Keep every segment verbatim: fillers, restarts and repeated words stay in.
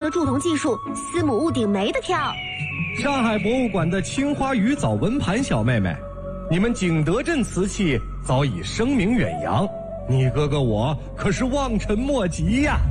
的铸铜技术，司母戊鼎没得挑。 上海博物馆的青花鱼藻纹盘小妹妹，你们景德镇瓷器早已声名远扬，你哥哥我可是望尘莫及呀。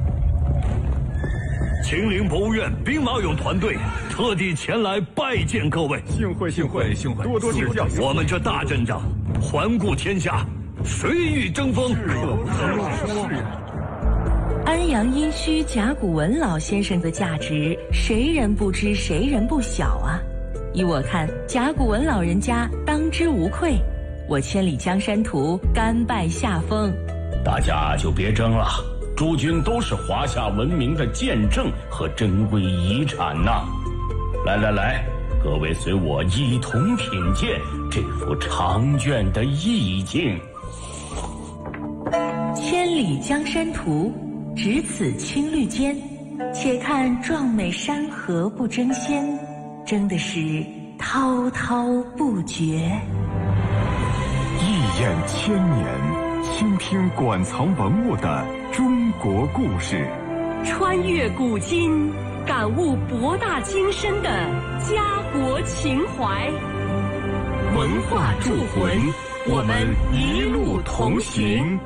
秦陵博物院兵马俑团队特地前来拜见各位， 幸会幸会幸会，多多指教。 我们这大阵仗，环顾天下，谁与争锋？ 是呀。 安阳殷墟甲骨文老先生的价值，谁人不知谁人不晓啊！依我看，甲骨文老人家当之无愧。我千里江山图，甘拜下风。 大家就别争了，诸君都是华夏文明的见证和珍贵遗产呐！来来来，各位随我一同品鉴这幅长卷的意境。 千里江山图，只此青绿间，且看壮美山河不争先，争的是滔滔不绝。 一眼千年，倾听馆藏文物的中国故事， 穿越古今，感悟博大精深的家国情怀。文化铸魂，我们一路同行。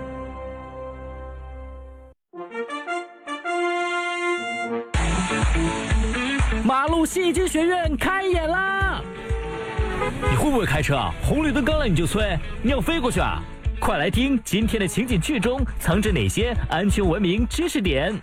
马路戏剧学院开演啦！你会不会开车啊？红绿灯刚了你就催，你要飞过去啊？快来听今天的情景剧中藏着哪些安全文明知识点。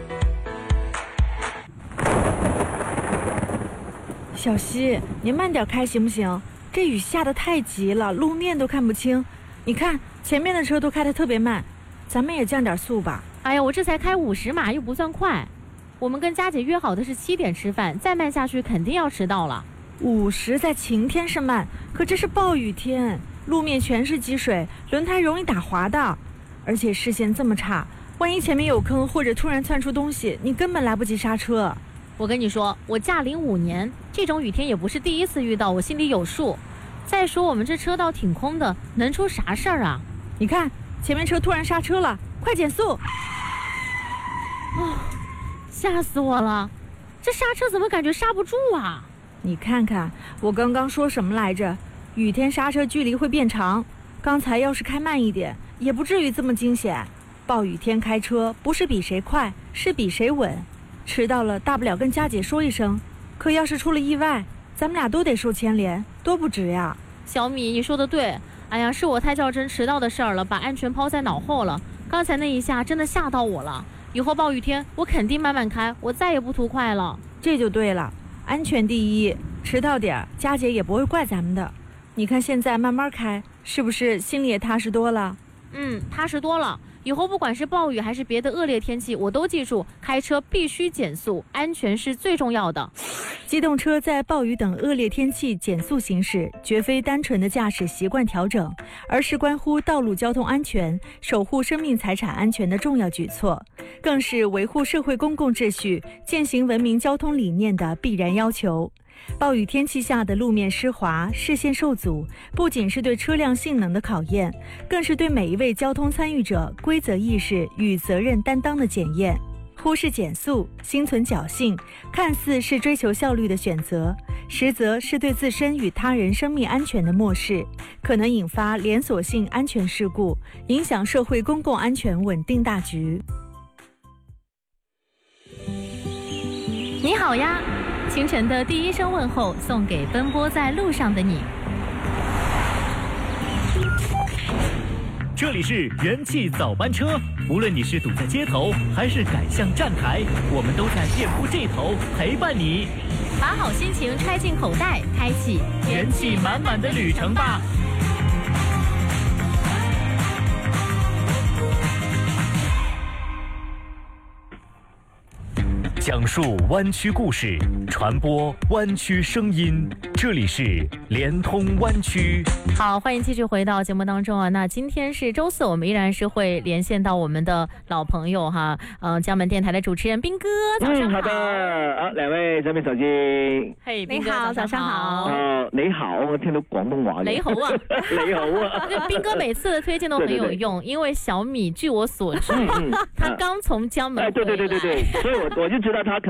小西，你慢点开行不行？这雨下得太急了，路面都看不清。你看前面的车都开得特别慢，咱们也降点速吧。 哎呀，我这才开五十码，又不算快。我们跟佳姐约好的是七点吃饭，再慢下去肯定要迟到了。 五十在晴天是慢，可这是暴雨天，路面全是积水，轮胎容易打滑的。而且视线这么差，万一前面有坑或者突然窜出东西，你根本来不及刹车。 我跟你说，我驾龄五年，这种雨天也不是第一次遇到，我心里有数。再说我们这车道挺空的，能出啥事儿啊？ 你看前面车突然刹车了，快减速！ 哦，吓死我了，这刹车怎么感觉刹不住啊？ 你看看我刚刚说什么来着？雨天刹车距离会变长，刚才要是开慢一点也不至于这么惊险。暴雨天开车不是比谁快，是比谁稳。迟到了大不了跟佳姐说一声，可要是出了意外，咱们俩都得受牵连，多不值呀。 小米，你说的对，哎呀，是我太较真迟到的事儿了，把安全抛在脑后了。刚才那一下真的吓到我了，以后暴雨天我肯定慢慢开，我再也不图快了。 这就对了，安全第一，迟到点佳姐也不会怪咱们的。你看现在慢慢开，是不是心里也踏实多了？ 嗯，踏实多了。以后不管是暴雨还是别的恶劣天气，我都记住开车必须减速，安全是最重要的。 机动车在暴雨等恶劣天气减速行驶，绝非单纯的驾驶习惯调整，而是关乎道路交通安全、守护生命财产安全的重要举措，更是维护社会公共秩序、践行文明交通理念的必然要求。暴雨天气下的路面湿滑、视线受阻，不仅是对车辆性能的考验，更是对每一位交通参与者规则意识与责任担当的检验。忽视减速，心存侥幸，看似是追求效率的选择，实则是对自身与他人生命安全的漠视，可能引发连锁性安全事故，影响社会公共安全稳定大局。 你好呀，清晨的第一声问候送给奔波在路上的你。 这里是元气早班车，无论你是堵在街头还是赶向站台，我们都在店铺这头陪伴你。 把好心情揣进口袋，开启元气满满的旅程吧。讲述湾区故事，传播湾区声音，这里是联通湾区。 好，欢迎继续回到节目当中啊。那今天是周四，我们依然是会连线到我们的老朋友哈，呃，江门电台的主持人斌哥，早上好。 嗯，好的，好，两位这边手机。 嘿，斌哥， 早上好。 哦，你好，我听到广东话。 雷猴啊， 雷猴啊。 对，斌哥每次的推荐都很有用，对对对，因为小米据我所知，嗯嗯、他刚从江门回来。 哎，对对对对对，所以我我就知道他可能会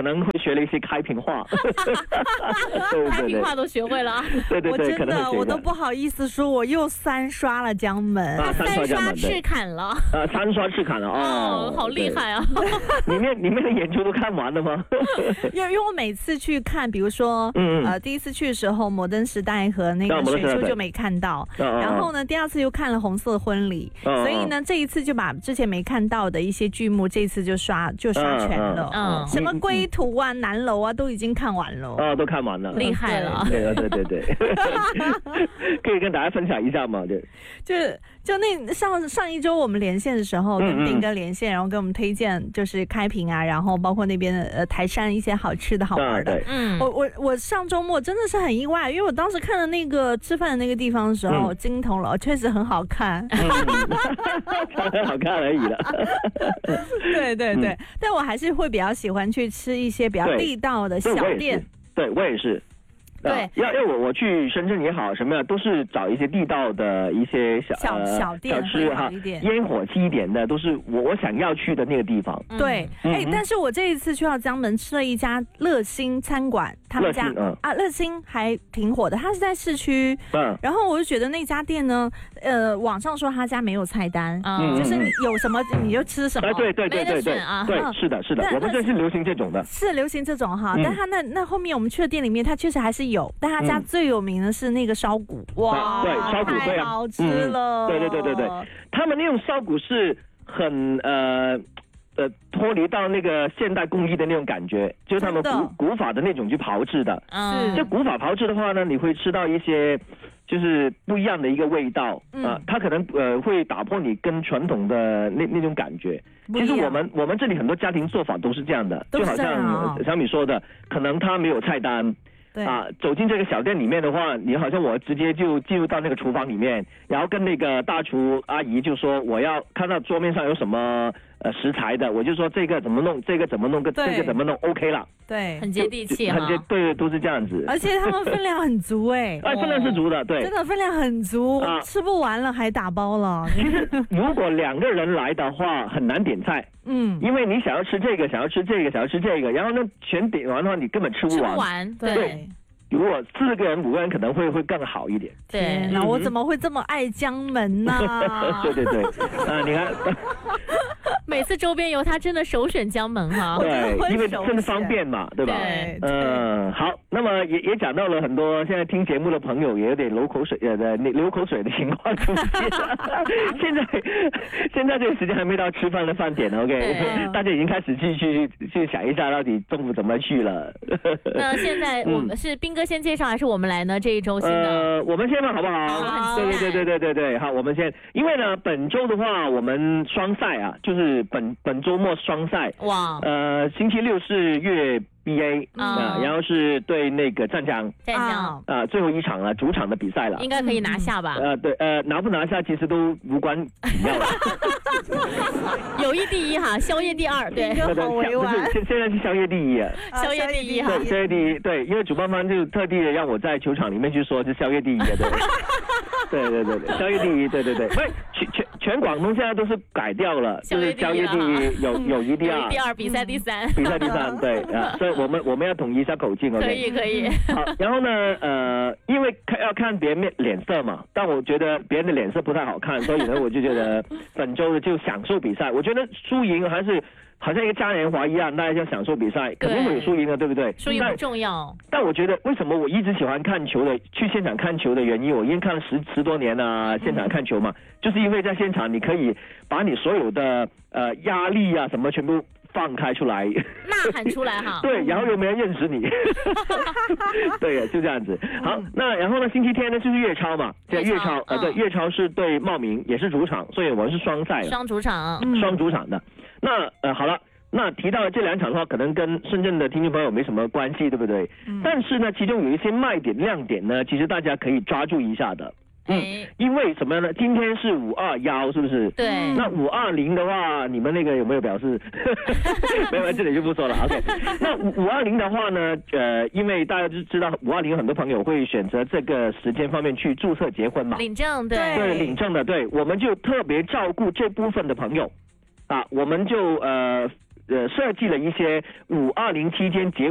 学了一些开平话，对开平话都学会了。 对对对， 我真的我都不好意思说，我又三刷了江门， 啊、 三刷刷赤坎了， 呃，三刷赤坎了哦， 哦好厉害啊！ 里面里面的演出都看完了吗？ 因为因为我每次去看，比如说，嗯、呃，第一次去的时候，摩登时代和那个水秀就没看到，然后呢，第二次又看了红色婚礼，所以呢，这一次就把之前没看到的一些剧目，这一次就刷就刷全了，嗯，什么归途啊、南楼啊，都已经看完了， 哦，都看完了， 厉害了， 对对对对，可以跟大家分享一下嘛？对， 就就那上上一周我们连线的时候，跟丁哥连线，然后给我们推荐就是开平啊，然后包括那边呃台山一些好吃的好玩的，嗯，我我我上周末真的是很意外，因为我当时看了那个吃饭的那个地方的时候，金铜楼确实很好看， 很好看而已了。 对对对，但我还是会比较喜欢去吃一些比较地道的小店。 对，我也是。 对， 要要我我去深圳也好，什么样都是找一些地道的一些小小、呃、小店小吃哈，烟火气一点的，都是我我想要去的那个地方。 嗯、对，哎、欸，但是我这一次去到江门吃了一家乐心餐馆，他们家、嗯、啊乐心还挺火的，它是在市区。嗯，然后我就觉得那家店呢，呃，网上说他家没有菜单，嗯，就是你有什么你就吃什么。 哎，对对对对对啊，对，是的，是的，我们这是流行这种的， 是流行这种哈。嗯、但他那那后面我们去的店里面，他确实还是有，但他家最有名的是那个烧骨，哇， 对，烧骨对啊，好吃了、 嗯，对对对对对，他们那种烧骨是很呃呃脱离到那个现代工艺的那种感觉，就是他们古古法的那种去炮制的， 是， 就古法炮制的话呢，你会吃到一些就是不一样的一个味道啊、嗯呃，它可能呃会打破你跟传统的那那种感觉。其实我们我们这里很多家庭做法都是这样的， 就好像小米说的，可能他没有菜单。 对啊，走进这个小店里面的话，你好像我直接就进入到那个厨房里面，然后跟那个大厨阿姨就说我要看到桌面上有什么呃食材的，我就说这个怎么弄，这个怎么弄，个这个怎么弄 ，OK 了。 对， 很接地气很接，对，都是这样子。 而且他们分量很足哎、 欸，哎，分量是足的，对， 真的分量很足，啊、吃不完了还打包了。 如果两个人来的话，很难点菜。嗯，因为你想要吃这个，想要吃这个，想要吃这个，然后呢，全点完的话，你根本吃不完。 吃不完，对。 对，如果四个人、五个人可能会会更好一点。 对，那我怎么会这么爱江门呢？ 对对对，啊，你看， 每次周边游他真的首选江门哈。 对，因为真的方便嘛，对吧？ 对， 嗯、呃，好，那么也也讲到了很多现在听节目的朋友也有点流口水呃的流口水的情况出现。现在现在这个时间还没到吃饭的饭点 ，OK， 大家已经开始去去去想一下到底中午怎么去了。 那现在我们是斌哥先介绍还是我们来呢？这一周新的？ 呃，我们先吧，好不好？ 好， 对对对对对对对，好，我们先，因为呢，本周的话，我们双赛啊，就是本本周末双赛。 哇。 呃，星期六是粤 B A 啊、嗯，然后是对那个湛江， 湛江啊，最后一场了，主场的比赛了， 应该可以拿下吧？ 呃，对，呃，拿不拿下其实都无关紧要了。 友谊第一哈，宵夜第二，对， 好委婉。 不是，现现在是宵夜第一啊， 宵夜第一哈， 对，宵夜第一，对，因为主办方就特地让我在球场里面去说是宵夜第一的，对，对对对对，宵夜第一，对对对，不是全全全广东现在都是改掉了，就是宵夜第一，友友谊第二， 第二比赛第三， 比赛第三，对啊，所以我们我们要统一一下口径 ，OK， 可以可以。 好，然后呢，呃，因为看要看别人脸色嘛，但我觉得别人的脸色不太好看，所以呢，我就觉得本周就享受比赛。我觉得输赢还是好像一个嘉年华一样，大家要享受比赛，肯定会有输赢的，对不对？ 输赢不重要。 但我觉得为什么我一直喜欢看球的，去现场看球的原因，我已经看了十十多年了，现场看球嘛，嗯、就是因为在现场你可以把你所有的呃压力啊什么全部放开出来， 呐喊出来哈。 对，然后又没人认识你。对，就这样子。好，那然后呢，星期天呢就是粤超嘛，对，粤超，呃，对，粤超是对茂名，也是主场，所以我们是双赛， 双主场， 双主场的。那呃，好了。那提到这两场的话，可能跟深圳的听众朋友没什么关系，对不对？嗯、但是呢，其中有一些卖点、亮点呢，其实大家可以抓住一下的。嗯，因为什么呢？今天是五二幺，是不是？ 对。 那五二零的话，你们那个有没有表示？没有，这里就不说了。OK。那五二零的话呢，呃，因为大家就知道五二零很多朋友会选择这个时间方面去注册结婚嘛， 领证，对， 对，领证的，对，我们就特别照顾这部分的朋友，啊，我们就呃。呃，设计了一些五二零期间结